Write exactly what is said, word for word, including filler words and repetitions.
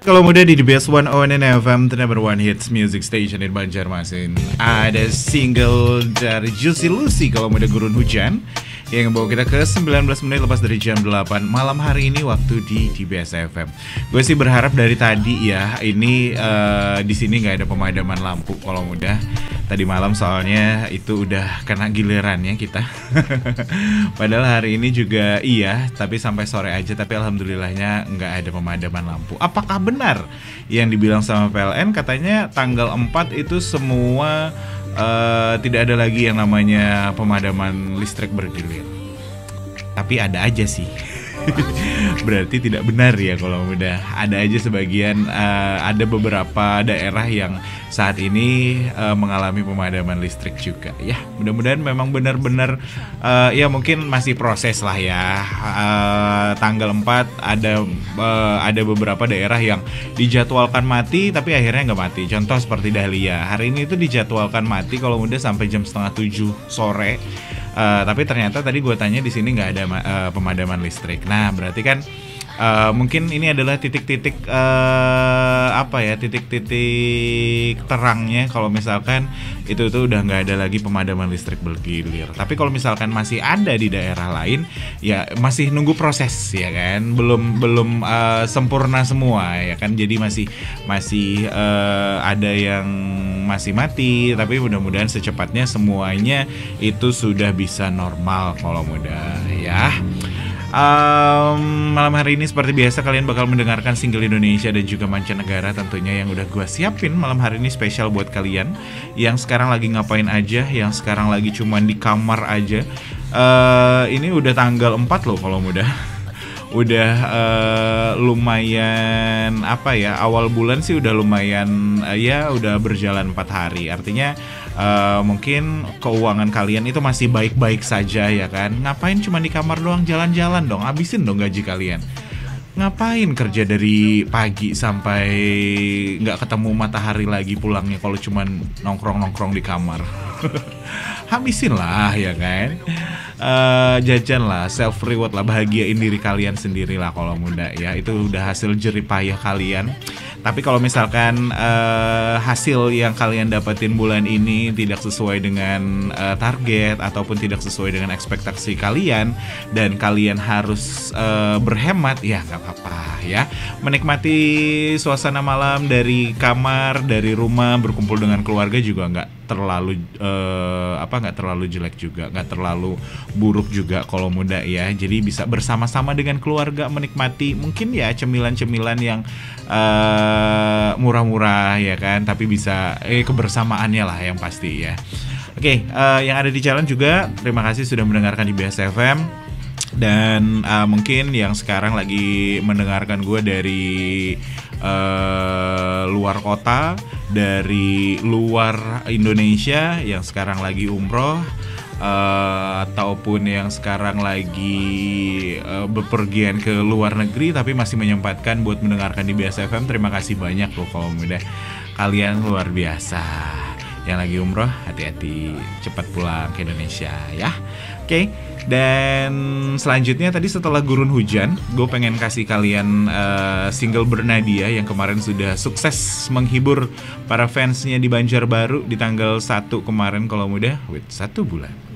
Kalau muda di The Best one oh one F M, the number one hits music station in Banjarmasin. Ada single dari Juicy Lucy, Kalau Muda Gurun Hujan, yang membawa kita ke sembilan belas menit lepas dari jam delapan malam hari ini waktu di D B S F M. Gue sih berharap dari tadi ya, ini uh, di sini nggak ada pemadaman lampu kalau muda. Tadi malam soalnya itu udah kena gilirannya kita. Padahal hari ini juga iya, tapi sampai sore aja. Tapi alhamdulillahnya nggak ada pemadaman lampu. Apakah benar yang dibilang sama P L N katanya tanggal empat itu semua uh, tidak ada lagi yang namanya pemadaman listrik bergilir? Tapi ada aja sih. Berarti tidak benar ya kalau mudah. Ada aja sebagian, uh, ada beberapa daerah yang saat ini uh, mengalami pemadaman listrik juga. Ya, mudah-mudahan memang benar-benar uh, ya mungkin masih proses lah ya. Uh, tanggal empat ada uh, ada beberapa daerah yang dijadwalkan mati tapi akhirnya nggak mati. Contoh seperti Dahlia. Hari ini itu dijadwalkan mati kalau mudah sampai jam setengah tujuh sore. Uh, tapi ternyata tadi gue tanya di sini nggak ada uh, pemadaman listrik. Nah berarti kan uh, mungkin ini adalah titik-titik uh, apa ya titik-titik terangnya kalau misalkan itu tuh udah nggak ada lagi pemadaman listrik bergilir. Tapi kalau misalkan masih ada di daerah lain, ya masih nunggu proses ya kan, belum belum uh, sempurna semua ya kan. Jadi masih masih uh, ada yang masih mati, tapi mudah-mudahan secepatnya semuanya itu sudah bisa normal kalau mudah ya. Um, malam hari ini seperti biasa kalian bakal mendengarkan single Indonesia dan juga mancanegara tentunya yang udah gue siapin malam hari ini spesial buat kalian yang sekarang lagi ngapain aja, yang sekarang lagi cuman di kamar aja. Uh, ini udah tanggal empat loh kalau mudah. Udah uh, lumayan apa ya, awal bulan sih udah lumayan uh, ya udah berjalan empat hari. Artinya uh, mungkin keuangan kalian itu masih baik-baik saja ya kan. Ngapain cuma di kamar doang, jalan-jalan dong, habisin dong gaji kalian. Ngapain kerja dari pagi sampai nggak ketemu matahari lagi pulangnya kalau cuman nongkrong-nongkrong di kamar. Habisin lah ya kan. Uh, jajan lah, self reward lah, bahagiain diri kalian sendiri lah kalau muda ya. Itu udah hasil jerih payah kalian. Tapi kalau misalkan uh, hasil yang kalian dapetin bulan ini tidak sesuai dengan uh, target ataupun tidak sesuai dengan ekspektasi kalian dan kalian harus uh, berhemat, ya nggak apa-apa ya. Menikmati suasana malam dari kamar, dari rumah, berkumpul dengan keluarga juga nggak terlalu uh, apa nggak terlalu jelek juga, nggak terlalu buruk juga kalau muda ya. Jadi bisa bersama-sama dengan keluarga menikmati mungkin ya cemilan-cemilan yang uh, murah-murah ya kan, tapi bisa eh kebersamaannya lah yang pasti ya. Oke, uh, yang ada di jalan juga terima kasih sudah mendengarkan di B S F M. Dan uh, mungkin yang sekarang lagi mendengarkan gue dari uh, luar kota, dari luar Indonesia, yang sekarang lagi umroh, uh, ataupun yang sekarang lagi uh, bepergian ke luar negeri tapi masih menyempatkan buat mendengarkan di B S F M, terima kasih banyak loh kalau mudah. Kalian luar biasa. Yang lagi umroh, hati-hati, cepat pulang ke Indonesia ya. Oke, okay. Dan selanjutnya tadi setelah Gurun Hujan, gue pengen kasih kalian uh, single Bernadia yang kemarin sudah sukses menghibur para fansnya di Banjarbaru di tanggal satu kemarin kalau mudah, with satu bulan.